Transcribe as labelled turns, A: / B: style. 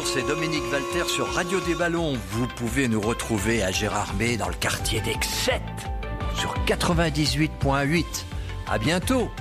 A: c'est Dominique Valter sur Radio des Ballons. Vous pouvez nous retrouver à Gérardmer dans le quartier d'Excette sur 98.8. À bientôt.